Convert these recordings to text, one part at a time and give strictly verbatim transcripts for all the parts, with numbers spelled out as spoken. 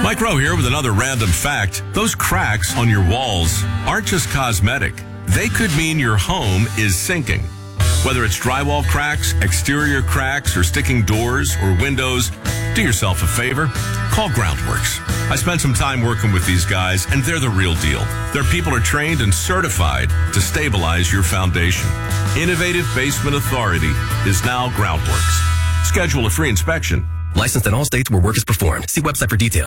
Mike Rowe here with another random fact. Those cracks on your walls aren't just cosmetic. They could mean your home is sinking. Whether it's drywall cracks, exterior cracks, or sticking doors or windows, do yourself a favor. Call Groundworks. I spent some time working with these guys, and they're the real deal. Their people are trained and certified to stabilize your foundation. Innovative Basement Authority is now Groundworks. Schedule a free inspection. Licensed in all states where work is performed. See website for detail.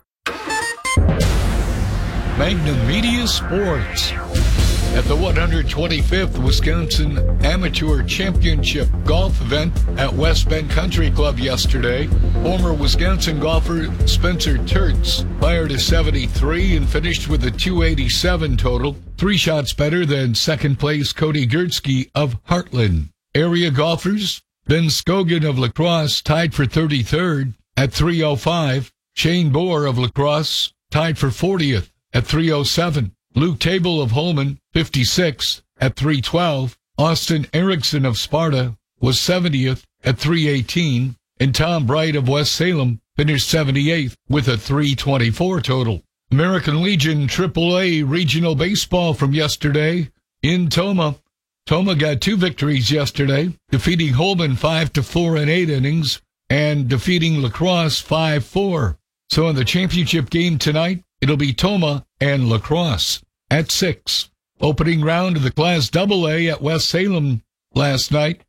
Magnum Media Sports. At the one hundred twenty-fifth Wisconsin Amateur Championship Golf event at West Bend Country Club yesterday, former Wisconsin golfer Spencer Tertz fired a seventy-three and finished with a two eighty-seven total, three shots better than second place Cody Gertzke of Heartland. Area golfers, Ben Scogan of La Crosse tied for thirty-third at three oh five. Shane Bohr of La Crosse tied for fortieth at three oh seven. Luke Table of Holman, fifty-sixth at three twelve. Austin Erickson of Sparta was seventieth at three eighteen. And Tom Bright of West Salem finished seventy-eighth with a three twenty-four total. American Legion triple A Regional Baseball from yesterday in Tomah. Tomah got two victories yesterday, defeating Holman five to four in eight innings and defeating La Crosse five four. So in the championship game tonight, it'll be Tomah and La Crosse at six. Opening round of the Class double A at West Salem last night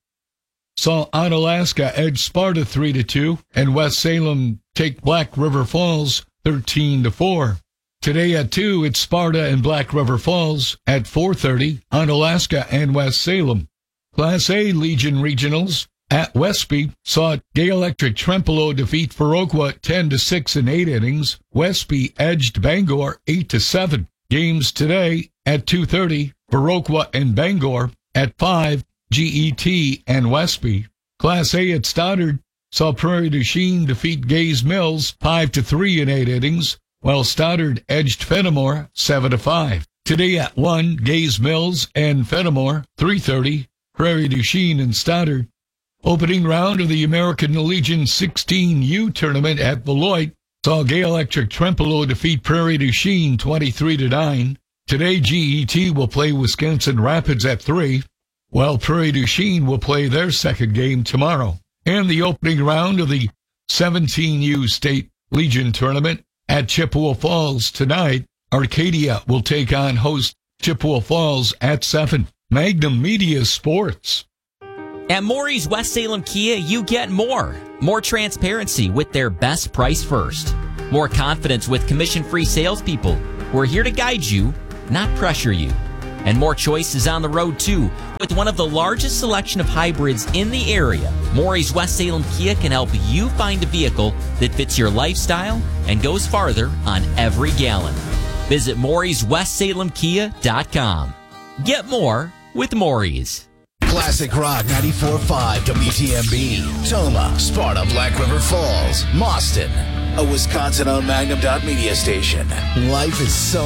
saw Onalaska edge Sparta three to two and West Salem take Black River Falls thirteen to four. Today at two, it's Sparta and Black River Falls. At four thirty, Onalaska and West Salem. Class A Legion Regionals at Westby saw Gay Electric Trempealeau defeat Viroqua ten to six in eight innings. Westby edged Bangor eight to seven. Games today at two thirty, Viroqua and Bangor. At five, G E T and Westby. Class A at Stoddard saw Prairie du Chien defeat Gaze Mills five to three in eight innings, while Stoddard edged Fenimore seven to five. Today at one, Gaze Mills and Fenimore. three thirty, Prairie du Chien and Stoddard. Opening round of the American Legion sixteen U tournament at Beloit saw Gay Electric Trempealeau defeat Prairie du Chien twenty-three to nine. Today, G E T will play Wisconsin Rapids at three, while Prairie du Chien will play their second game tomorrow. And the opening round of the seventeen U State Legion tournament at Chippewa Falls tonight, Arcadia will take on host Chippewa Falls at seven. Magnum Media Sports. At Maury's West Salem Kia, you get more. More transparency with their best price first. More confidence with commission-free salespeople who are here to guide you, not pressure you. And more choices on the road, too. With one of the largest selection of hybrids in the area, Maury's West Salem Kia can help you find a vehicle that fits your lifestyle and goes farther on every gallon. Visit Maury's West Salem Kia dot com. Get more with Maury's. Classic Rock ninety-four point five W T M B. Tomah, Sparta, Black River Falls, Mauston. A Wisconsin-owned Magnum Media station. Life is so